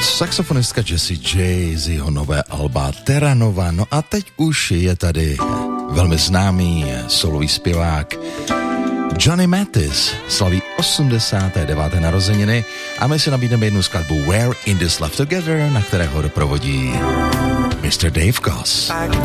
Saxofonistka Jessie J z jeho nové alba Terra Nova. No a teď už je tady velmi známý solový zpěvák Johnny Mathis, slaví 89. narozeniny a my si nabídneme jednu skladbu Where in this Love Together, na kterého doprovodí Mr. Dave Goss.